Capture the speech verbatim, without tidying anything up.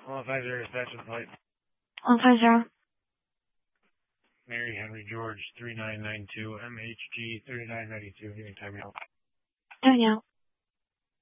one five zero, station flight. one five zero. Mary Henry George, three nine nine two, M H G, thirty-nine ninety-two, getting time out. Doing out.